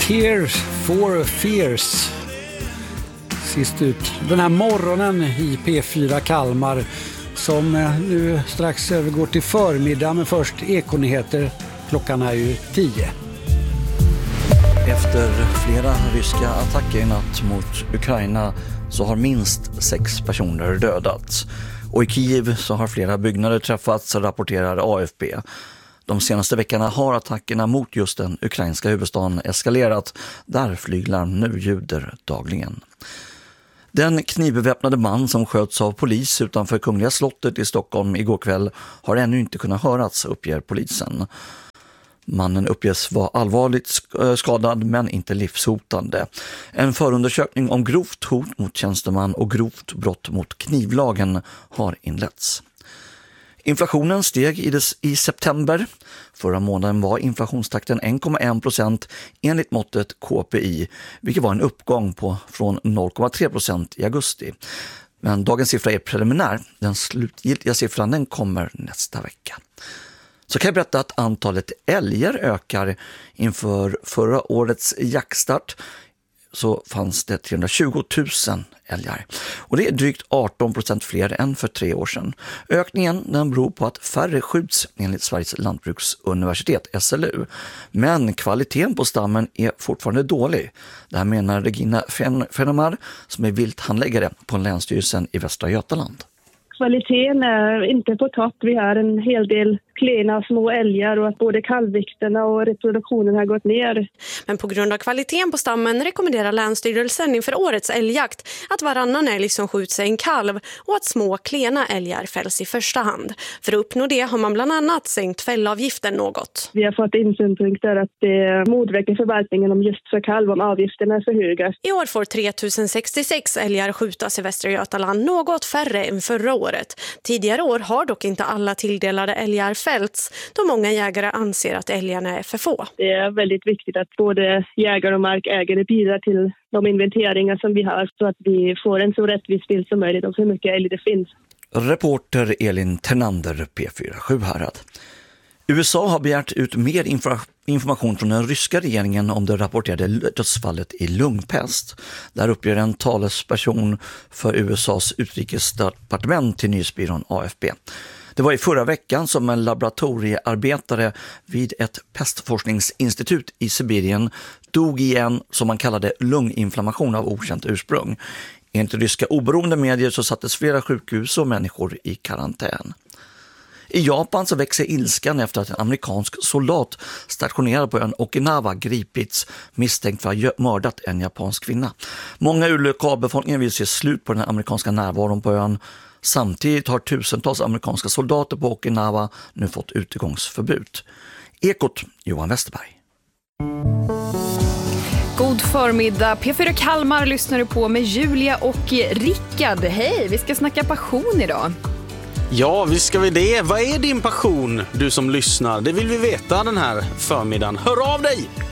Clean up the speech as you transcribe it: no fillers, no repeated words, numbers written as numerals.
Tears for Fears. Sist ut den här morgonen i P4 Kalmar som nu strax övergår till förmiddag, men först Ekonyheter. Klockan är ju 10. Efter flera ryska attacker i natt mot Ukraina så har minst 6 personer dödats. Och i Kiev så har flera byggnader träffats, rapporterar AFP. De senaste veckorna har attackerna mot just den ukrainska huvudstaden eskalerat, där flyglarm nu ljuder dagligen. Den knivbeväpnade man som sköts av polis utanför Kungliga slottet i Stockholm igår kväll har ännu inte kunnat höras, uppger polisen. Mannen uppges vara allvarligt skadad men inte livshotande. En förundersökning om grovt hot mot tjänsteman och grovt brott mot knivlagen har inletts. Inflationen steg i september. Förra månaden var inflationstakten 1,1% enligt måttet KPI, vilket var en uppgång från 0,3% i augusti. Men dagens siffra är preliminär. Den slutgiltiga siffran den kommer nästa vecka. Så kan jag berätta att antalet älgar ökar. Inför förra årets jaktstart så fanns det 320 000 älgar. Och det är drygt 18% fler än för 3 år sedan. Ökningen den beror på att färre skjuts enligt Sveriges lantbruksuniversitet, SLU. Men kvaliteten på stammen är fortfarande dålig. Det här menar Regina Fenemar som är vilthandläggare på Länsstyrelsen i Västra Götaland. Kvaliteten är inte på topp. Vi har en hel del klena små älgar och att både kalvvikterna och reproduktionen har gått ner. Men på grund av kvaliteten på stammen rekommenderar Länsstyrelsen inför årets älgjakt att varannan älg som skjuts är en kalv och att små klena älgar fälls i första hand. För att uppnå det har man bland annat sänkt fällavgiften något. Vi har fått in synpunkter att det motverkar förvaltningen om just för kalv om avgifterna är för höga. I år får 3066 älgar skjutas i Västra Götaland, något färre än förra året. Tidigare år har dock inte alla tilldelade älgar fällts, då många jägare anser att älgarna är för få. Det är väldigt viktigt att både jägare och markägare bidrar till de inventeringar som vi har så att vi får en så rättvis bild som möjligt om hur mycket älg det finns. Reporter Elin Ternander, P4 Sjuhärad. USA har begärt ut mer information från den ryska regeringen om det rapporterade dödsfallet i lungpest. Där uppger en talesperson för USAs utrikesdepartement till nyhetsbyrån AFP. Det var i förra veckan som en laboratoriearbetare vid ett pestforskningsinstitut i Sibirien dog i en, som man kallade, lunginflammation av okänt ursprung. Enligt ryska oberoende medier så sattes flera sjukhus och människor i karantän. I Japan så växer ilskan efter att en amerikansk soldat stationerad på ön Okinawa gripits misstänkt för att ha mördat en japansk kvinna. Många ur lokalbefolkningen vill se slut på den amerikanska närvaron på ön. Samtidigt har tusentals amerikanska soldater på Okinawa nu fått utegångsförbud. Ekot, Johan Westerberg. God förmiddag. P4 Kalmar lyssnar du på med Julia och Rickard. Hej, vi ska snacka passion idag. Ja, vi ska vi det. Vad är din passion, du som lyssnar? Det vill vi veta den här förmiddagen. Hör av dig!